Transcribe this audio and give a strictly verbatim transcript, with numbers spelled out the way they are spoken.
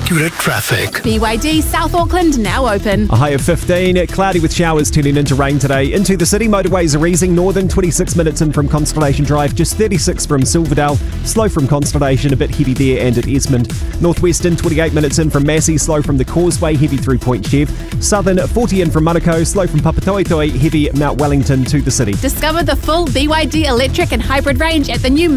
accurate traffic. B Y D South Auckland now open. A high of fifteen, cloudy with showers turning into rain today. Into the city, motorways are easing. Northern, twenty-six minutes in from Constellation Drive, just thirty-six from Silverdale. Slow from Constellation, a bit heavy there and at Esmond. Northwestern, twenty-eight minutes in from Massey, slow from the Causeway, heavy through Point Chev. Southern, forty in from Manukau, slow from Papatoetoe, heavy Mount Wellington to the city. Discover the full B Y D electric and hybrid range at the new